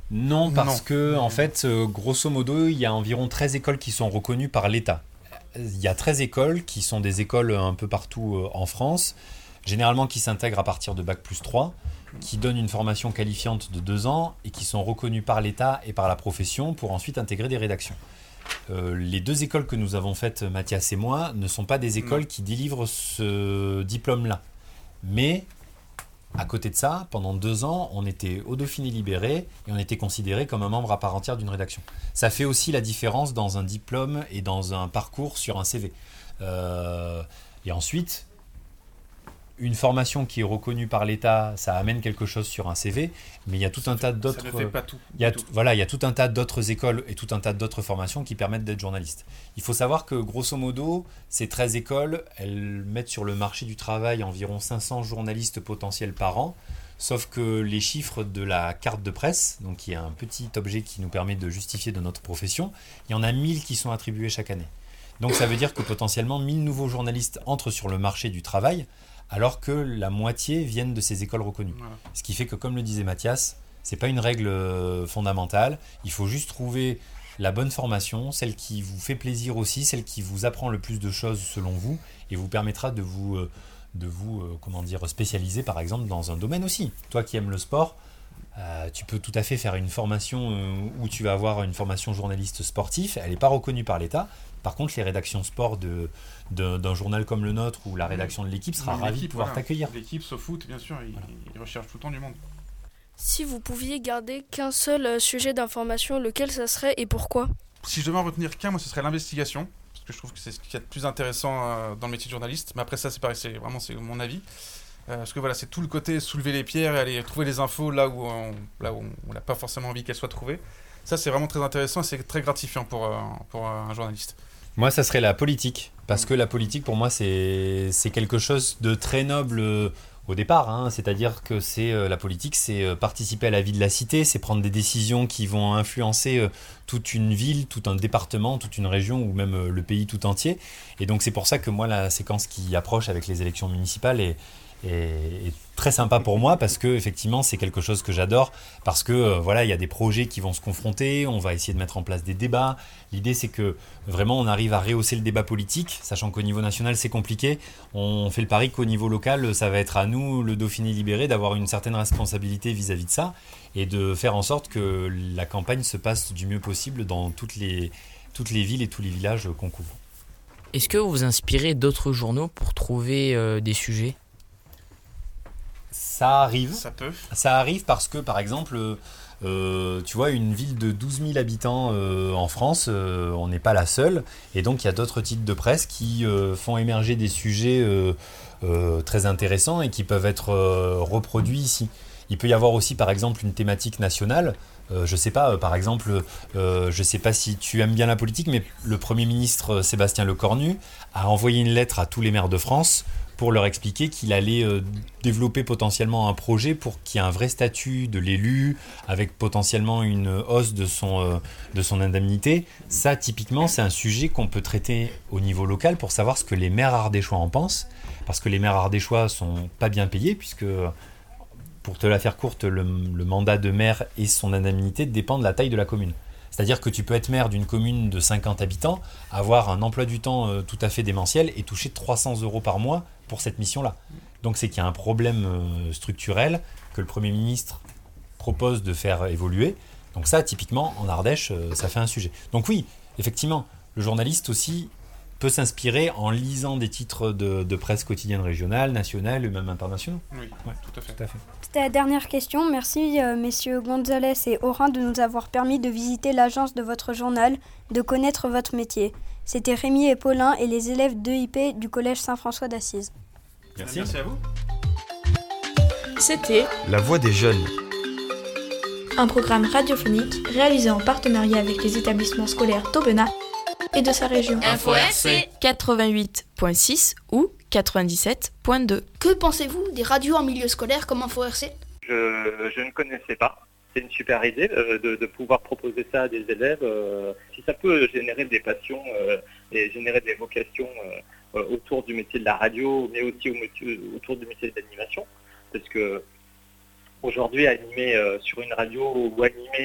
Non, parce Non. que, en fait, grosso modo, il y a environ 13 écoles qui sont reconnues par l'État. Il y a 13 écoles qui sont des écoles un peu partout en France, généralement qui s'intègrent à partir de Bac+3, qui donnent une formation qualifiante de 2 ans et qui sont reconnues par l'État et par la profession pour ensuite intégrer des rédactions. Les deux écoles que nous avons faites, Mathias et moi, ne sont pas des Non. écoles qui délivrent ce diplôme-là. Mais à côté de ça, pendant 2 ans, on était au Dauphiné libéré et on était considéré comme un membre à part entière d'une rédaction. Ça fait aussi la différence dans un diplôme et dans un parcours sur un CV. Euh, et ensuite, une formation qui est reconnue par l'État, ça amène quelque chose sur un CV, mais il y a tout un tas Ça ne fait d'autres, pas tout il y a, du tout. voilà, il y a tout un tas d'autres écoles et tout un tas d'autres formations qui permettent d'être journaliste. Il faut savoir que grosso modo, ces 13 écoles, elles mettent sur le marché du travail environ 500 journalistes potentiels par an. Sauf que les chiffres de la carte de presse, donc qui est un petit objet qui nous permet de justifier de notre profession, il y en a 1000 qui sont attribués chaque année. Donc ça veut dire que potentiellement 1000 nouveaux journalistes entrent sur le marché du travail, alors que la moitié viennent de ces écoles reconnues. Voilà. Ce qui fait que, comme le disait Mathias, c'est pas une règle fondamentale. Il faut juste trouver la bonne formation, celle qui vous fait plaisir aussi, celle qui vous apprend le plus de choses selon vous et vous permettra de vous comment dire, spécialiser par exemple dans un domaine aussi. Toi qui aimes le sport, tu peux tout à fait faire une formation où tu vas avoir une formation journaliste sportif. Elle n'est pas reconnue par l'État. Par contre, les rédactions sport d'un journal comme le nôtre ou la rédaction de l'équipe sera Même ravie de l'équipe, pouvoir voilà. t'accueillir. L'équipe, ce foot, bien sûr, Voilà. ils recherchent tout le temps du monde. Si vous pouviez garder qu'un seul sujet d'information, lequel ça serait et pourquoi? Si je devais en retenir qu'un, moi, ce serait l'investigation. Parce que je trouve que c'est ce qu'il y a de plus intéressant dans le métier de journaliste. Mais après ça, c'est pareil, c'est mon avis. Parce que voilà, c'est tout le côté soulever les pierres et aller trouver les infos là où on n'a pas forcément envie qu'elles soient trouvées. Ça, c'est vraiment très intéressant et c'est très gratifiant pour un journaliste. Moi, ça serait la politique. Parce que la politique, pour moi, c'est quelque chose de très noble au départ. Hein. C'est-à-dire que la politique, c'est participer à la vie de la cité, c'est prendre des décisions qui vont influencer toute une ville, tout un département, toute une région ou même le pays tout entier. Et donc, c'est pour ça que moi, la séquence qui approche avec les élections municipales est très sympa pour moi parce que effectivement c'est quelque chose que j'adore parce que voilà il y a des projets qui vont se confronter, on va essayer de mettre en place des débats. L'idée c'est que vraiment on arrive à rehausser le débat politique, sachant qu'au niveau national c'est compliqué. On fait le pari qu'au niveau local ça va être à nous, le Dauphiné libéré, d'avoir une certaine responsabilité vis-à-vis de ça et de faire en sorte que la campagne se passe du mieux possible dans toutes les villes et tous les villages qu'on couvre. Est-ce que vous vous inspirez d'autres journaux pour trouver des sujets? Ça arrive. Ça peut. Ça arrive parce que, par exemple, tu vois, une ville de 12 000 habitants en France, on n'est pas la seule. Et donc, il y a d'autres titres de presse qui font émerger des sujets très intéressants et qui peuvent être reproduits ici. Il peut y avoir aussi, par exemple, une thématique nationale. Je sais pas, par exemple, je sais pas si tu aimes bien la politique, mais le Premier ministre Sébastien Lecornu a envoyé une lettre à tous les maires de France pour leur expliquer qu'il allait développer potentiellement un projet pour qu'il y ait un vrai statut de l'élu, avec potentiellement une hausse de son indemnité. Ça, typiquement, c'est un sujet qu'on peut traiter au niveau local pour savoir ce que les maires ardéchois en pensent, parce que les maires ardéchois sont pas bien payés, puisque, pour te la faire courte, le mandat de maire et son indemnité dépendent de la taille de la commune. C'est-à-dire que tu peux être maire d'une commune de 50 habitants, avoir un emploi du temps tout à fait démentiel et toucher 300 euros par mois pour cette mission-là. Donc c'est qu'il y a un problème structurel que le Premier ministre propose de faire évoluer. Donc ça, typiquement, en Ardèche, ça fait un sujet. Donc oui, effectivement, le journaliste aussi peut s'inspirer en lisant des titres de presse quotidienne régionale, nationale et même internationaux. Oui, Ouais, tout à fait. tout à fait. C'était la dernière question. Merci messieurs Gonzalez et Orin de nous avoir permis de visiter l'agence de votre journal, de connaître votre métier. C'était Rémi et Paulin et les élèves d'EIP du collège Saint-François d'Assise. Merci. Merci à vous. C'était La voix des jeunes. Un programme radiophonique réalisé en partenariat avec les établissements scolaires d'Aubenas et de sa région. Info RC 88.6 ou 97.2. Que pensez-vous des radios en milieu scolaire comme Info RC? Je ne connaissais pas. C'est une super idée de pouvoir proposer ça à des élèves. Si ça peut générer des passions et générer des vocations autour du métier de la radio, mais aussi autour du métier de l'animation. Parce que aujourd'hui, animer sur une radio ou animer